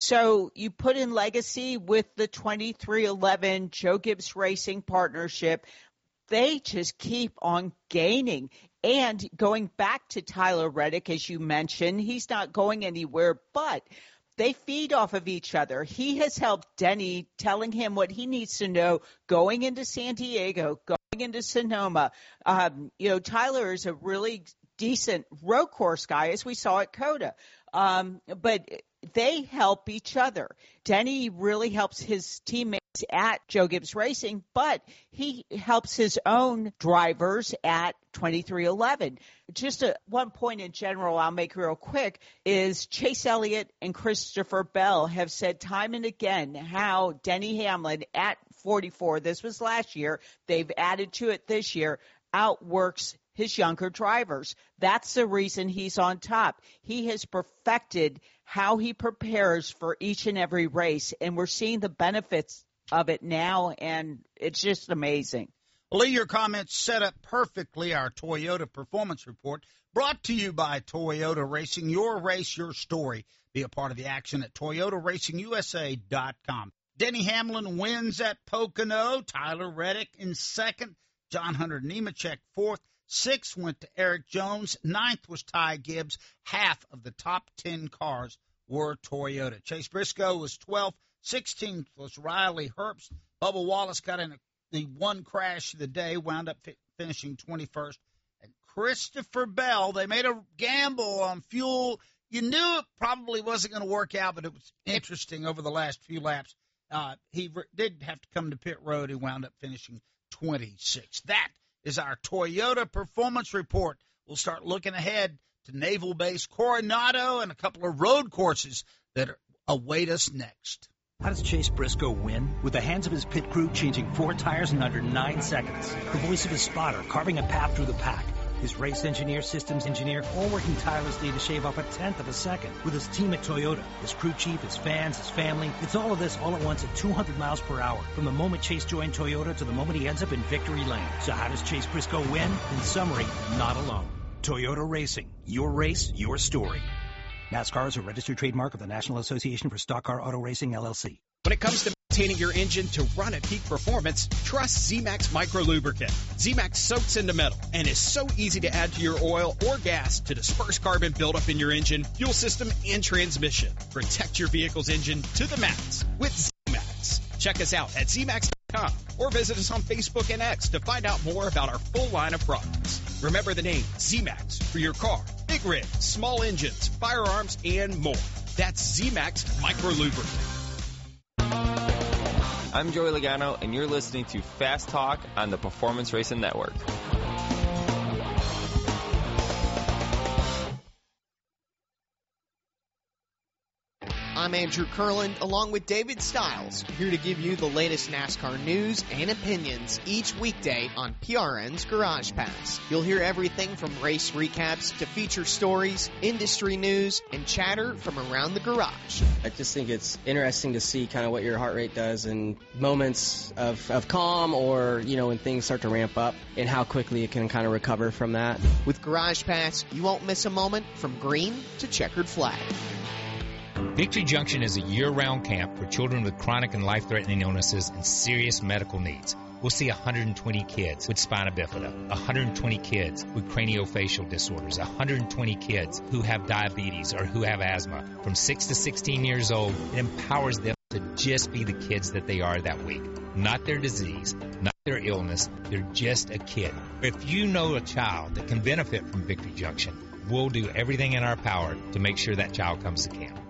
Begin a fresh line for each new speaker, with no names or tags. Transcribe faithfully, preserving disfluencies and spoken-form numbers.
So you put in legacy with the twenty-three eleven Joe Gibbs Racing partnership. They just keep on gaining. And going back to Tyler Reddick, as you mentioned, he's not going anywhere, but they feed off of each other. He has helped Denny, telling him what he needs to know going into San Diego, going into Sonoma. Um, you know, Tyler is a really decent road course guy, as we saw at COTA. Um, but they help each other. Denny really helps his teammates at Joe Gibbs Racing, but he helps his own drivers at twenty-three eleven. Just a, one point in general I'll make real quick is Chase Elliott and Christopher Bell have said time and again how Denny Hamlin at forty-four, this was last year, they've added to it this year, outworks his younger drivers. That's the reason he's on top. He has perfected how he prepares for each and every race, and we're seeing the benefits of it now, and it's just amazing.
Lee, your comments set up perfectly our Toyota Performance Report, brought to you by Toyota Racing. Your race, your story. Be a part of the action at Toyota Racing U S A dot com. Denny Hamlin wins at Pocono. Tyler Reddick in second. John Hunter Nemechek fourth. Sixth went to Eric Jones. Ninth was Ty Gibbs. Half of the top ten cars were Toyota. Chase Briscoe was twelfth. sixteenth was Riley Herbst. Bubba Wallace got in a, the one crash of the day, wound up fi- finishing twenty-first. And Christopher Bell, they made a gamble on fuel. You knew it probably wasn't going to work out, but it was interesting over the last few laps. Uh, he re- did have to come to pit road. He wound up finishing twenty-sixth. That is our Toyota Performance Report. We'll start looking ahead to Naval Base Coronado and a couple of road courses that are, await us next.
How does Chase Briscoe win? With the hands of his pit crew changing four tires in under nine seconds. The voice of his spotter carving a path through the pack. His race engineer, systems engineer, all working tirelessly to shave off a tenth of a second. With his team at Toyota, his crew chief, his fans, his family. It's all of this all at once at two hundred miles per hour. From the moment Chase joined Toyota to the moment he ends up in victory lane. So how does Chase Briscoe win? In summary, not alone. Toyota Racing. Your race, your story. NASCAR is a registered trademark of the National Association for Stock Car Auto Racing, L L C.
When it comes to maintaining your engine to run at peak performance, trust Z-Max Micro Lubricant. Z-Max soaks into metal and is so easy to add to your oil or gas to disperse carbon buildup in your engine, fuel system, and transmission. Protect your vehicle's engine to the max with Z-Max. Check us out at Z max dot com or visit us on Facebook and X to find out more about our full line of products. Remember the name Z-Max for your car, big rig, small engines, firearms, and more. That's Z-Max Micro Lubricant.
I'm Joey Logano, and you're listening to Fast Talk on the Performance Racing Network.
I'm Andrew Kurland, along with David Stiles, here to give you the latest NASCAR news and opinions each weekday on P R N's Garage Pass. You'll hear everything from race recaps to feature stories, industry news, and chatter from around the garage.
I just think it's interesting to see kind of what your heart rate does in moments of, of calm or, you know, when things start to ramp up and how quickly it can kind of recover from that.
With Garage Pass, you won't miss a moment from green to checkered flag.
Victory Junction is a year-round camp for children with chronic and life-threatening illnesses and serious medical needs. We'll see one hundred twenty kids with spina bifida, one hundred twenty kids with craniofacial disorders, one hundred twenty kids who have diabetes or who have asthma. From six to sixteen years old, it empowers them to just be the kids that they are that week. Not their disease, not their illness, they're just a kid. If you know a child that can benefit from Victory Junction, we'll do everything in our power to make sure that child comes to camp.